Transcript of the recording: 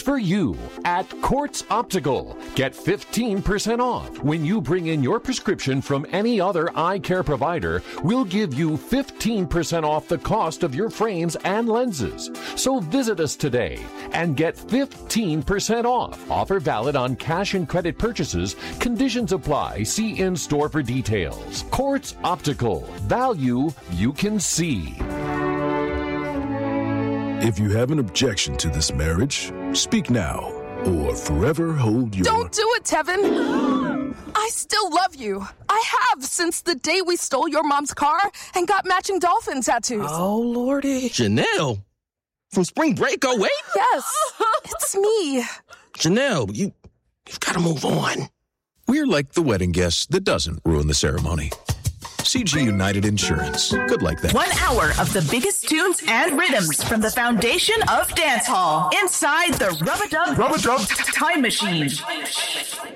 For you at Quartz Optical. Get 15% off. When you bring in your prescription from any other eye care provider, we'll give you 15% off the cost of your frames and lenses. So visit us today and get 15% off. Offer valid on cash and credit purchases. Conditions apply. See in-store for details. Quartz Optical. Value you can see. If you have an objection to this marriage, speak now or forever hold your... Don't do it, Tevin. I still love you. I have since the day we stole your mom's car and got matching dolphin tattoos. Oh, Lordy. Janelle? From Spring Break 08? Yes, it's me. Janelle, you've got to move on. We're like the wedding guest that doesn't ruin the ceremony. CG United Insurance. Good like that. 1 hour of the biggest tunes and rhythms from the foundation of dancehall inside the Rub-a-Dub Time Machine.